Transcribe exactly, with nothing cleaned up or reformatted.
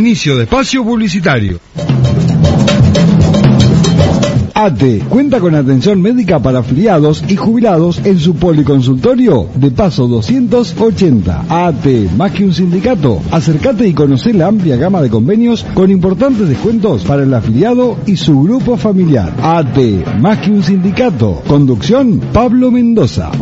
Inicio de espacio publicitario. A T E cuenta con atención médica para afiliados y jubilados en su policonsultorio de Paso doscientos ochenta. A T E, más que un sindicato, acércate y conoce la amplia gama de convenios con importantes descuentos para el afiliado y su grupo familiar. A T E, más que un sindicato. Conducción, Pablo Mendoza.